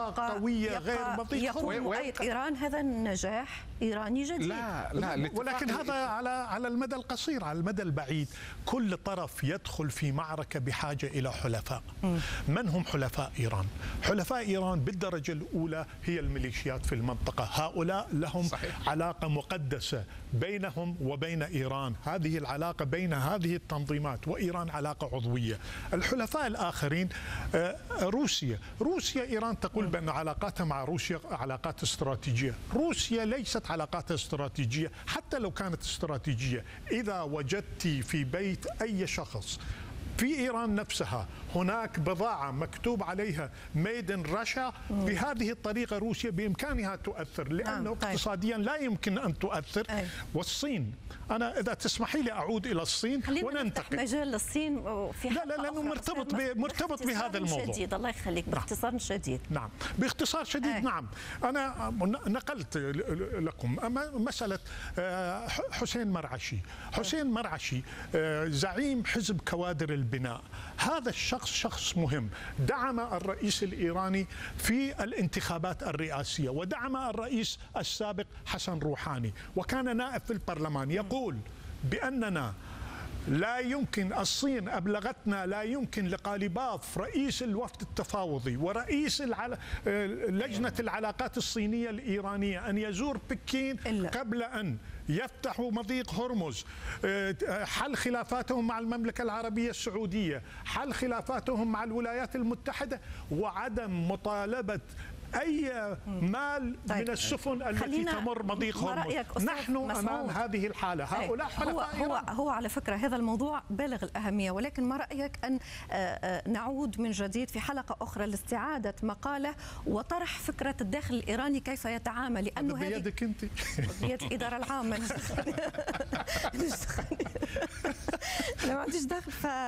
قوية غير مضيق يقوم إيران هذا النجاح إيراني جديد. لا ولكن هذا على المدى القصير. على المدى البعيد كل طرف يدخل في معركة بحاجة إلى حلفاء. من هم حلفاء إيران؟ حلفاء إيران بالدرجة الأولى هي الميليشيات في المنطقة. هؤلاء لهم علاقة مقدسة بينهم وبين إيران. هذه العلاقة بين هذه التنظيمات وإيران علاقة عضوية. الحلفاء الآخرين روسيا إيران تقول بأن علاقاتها مع روسيا علاقات استراتيجية. روسيا ليست علاقات استراتيجية. حتى لو كانت استراتيجية، إذا وجدت في بيت أي شخص في إيران نفسها هناك بضاعة مكتوب عليها ميد إن رشا، بهذه الطريقة روسيا بإمكانها تؤثر، لأنه اقتصاديا لا يمكن أن تؤثر. والصين، أنا إذا تسمحي لي أعود إلى الصين وننتقل مجال للصين في لا لأنه مرتبط بهذا الموضوع. شديد الله يخليك، باختصار شديد. نعم باختصار شديد. نعم أنا نقلت لكم مسألة حسين مرعشي زعيم حزب كوادر البناء. هذا الشخص شخص مهم، دعم الرئيس الإيراني في الانتخابات الرئاسية، ودعم الرئيس السابق حسن روحاني، وكان نائب في البرلمان يقول بأننا لا يمكن، الصين أبلغتنا لا يمكن لقاليباف رئيس الوفد التفاوضي ورئيس لجنة العلاقات الصينية الإيرانية أن يزور بكين قبل أن يفتحوا مضيق هرمز، حل خلافاتهم مع المملكة العربية السعودية، حل خلافاتهم مع الولايات المتحدة، وعدم مطالبة أي مال من السفن التي تمر مضيق هرمز. نحن أمام هذه الحالة. هؤلاء هو على فكرة هذا الموضوع بالغ الأهمية، ولكن ما رأيك أن نعود من جديد في حلقة أخرى لاستعادة مقالة وطرح فكرة الداخل الإيراني كيف يتعامل، لأنه هذه بيدك أنت، بيد الإدارة العامة. لا ما عنديش دخل.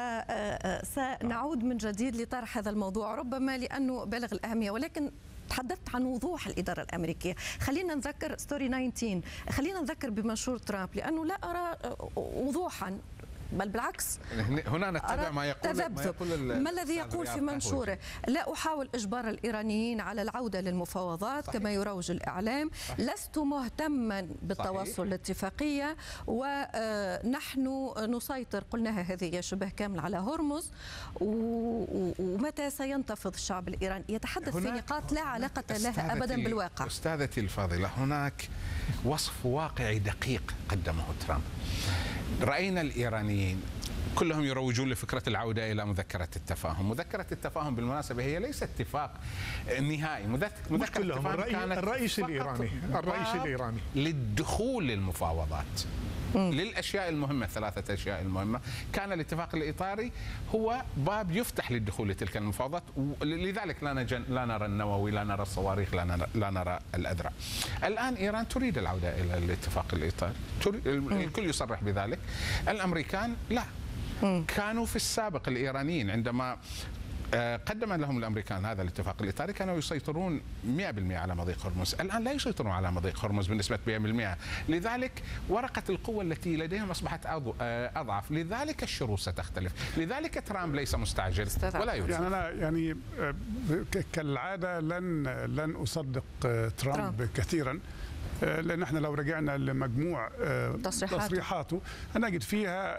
فسنعود من جديد لطرح هذا الموضوع ربما لأنه بالغ الأهمية، ولكن تحدثت عن وضوح الإدارة الأمريكية. خلينا نذكر ستوري 19، خلينا نذكر بمنشور ترامب، لأنه لا أرى وضوحا، بل بالعكس هنا نتبع ما يقول ما الذي يقول في منشوره؟ لا أحاول إجبار الإيرانيين على العودة للمفاوضات كما يروج الإعلام. لست مهتما بالتوصل لاتفاقية، ونحن نسيطر، قلناها هذه شبه كامل على هرمز، ومتى سينتفض الشعب الإيراني؟ يتحدث في نقاط لا علاقة لها أبدا بالواقع. أستاذتي الفاضلة، هناك وصف واقعي دقيق قدمه ترامب. رأينا الإيرانيين كلهم يروجون لفكرة العودة إلى مذكرة التفاهم. مذكرة التفاهم بالمناسبة هي ليست اتفاق نهائي. مذكرة التفاهم كانت الرئيس الإيراني للدخول للمفاوضات للأشياء المهمة، 3 أشياء المهمة. كان الاتفاق الإطاري هو باب يفتح للدخول لتلك المفاوضات، لذلك لا نرى النووي، لا نرى الصواريخ، لا نرى الأذرع. الآن إيران تريد العودة إلى الاتفاق الإطاري، الكل يصرح بذلك. الأمريكان لا، كانوا في السابق الإيرانيين عندما قدم لهم الأمريكان هذا الاتفاق الإطاري كانوا يسيطرون 100% على مضيق هرمز. الآن لا يسيطرون على مضيق هرمز بنسبة 100%. لذلك ورقة القوة التي لديهم أصبحت أضعف، لذلك الشروط ستختلف، لذلك ترامب ليس مستعجل ولا يريد. يعني أنا كالعادة لن أصدق ترامب كثيرا، لأن احنا لو رجعنا لمجموع تصريحاته هنجد فيها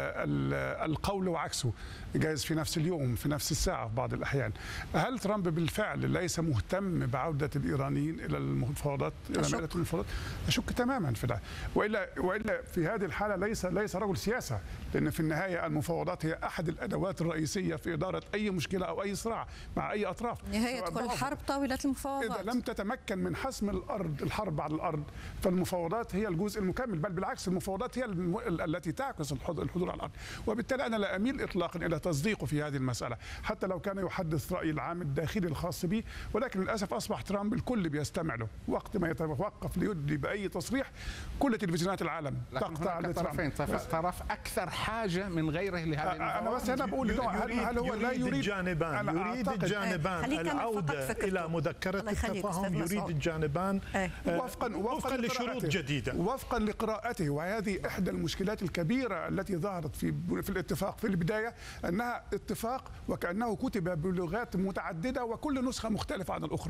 القول وعكسه، جايز في نفس اليوم في نفس الساعة في بعض الأحيان. هل ترامب بالفعل ليس مهتم بعودة الإيرانيين إلى المفاوضات، إلى مائدة المفاوضات؟ أشك تماما في ده. وإلا في هذه الحالة ليس رجل سياسة، لأن في النهاية المفاوضات هي أحد الأدوات الرئيسية في إدارة أي مشكلة أو أي صراع مع أي أطراف. نهاية كل حرب طاولة المفاوضات. إذا لم تتمكن من حسم الحرب على الأرض فالمفاوضات هي الجزء المكمل، بل بالعكس المفاوضات هي التي تعكس الحضور على الأرض. وبالتالي أنا لا أميل إطلاقا إلى تصديقه في هذه المسألة، حتى لو كان يحدث رأي العام الداخلي الخاص به. ولكن للأسف أصبح ترامب الكل بيستمع له، وقت ما يتوقف ليدلي بأي تصريح كل تلفزيونات العالم تقطع لترامب. طرف أكثر حاجة من غيره لهذه المفاوضات. أنا بس هنا بقول هل هو لا يريد الجانبان العودة إلى مذكرة التفاهم، يريد الجانبان وفقا لشروط جديدة، وفقا لقراءته. وهذه إحدى المشكلات الكبيرة التي ظهرت في الاتفاق في البداية، أنها اتفاق وكأنه كتب بلغات متعددة وكل نسخة مختلفة عن الأخرى.